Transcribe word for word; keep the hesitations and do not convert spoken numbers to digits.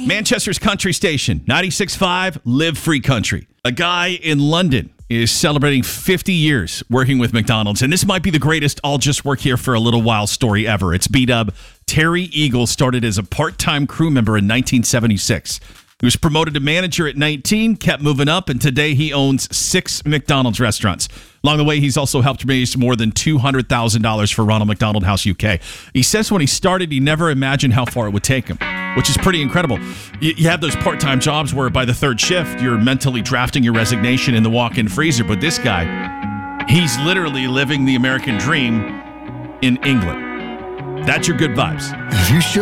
Manchester's country station, ninety-six point five, Live Free Country. A guy in London is celebrating fifty years working with McDonald's, and this might be the greatest I'll just work here for a little while story ever. It's B-Dub. Terry Eagle started as a part-time crew member in nineteen seventy-six. He was promoted to manager at nineteen, kept moving up, and today he owns six McDonald's restaurants. Along the way, he's also helped raise more than two hundred thousand dollars for Ronald McDonald House U K. He says when he started, he never imagined how far it would take him, which is pretty incredible. You have those part-time jobs where by the third shift, you're mentally drafting your resignation in the walk-in freezer, but this guy, he's literally living the American dream in England. That's your good vibes. You should.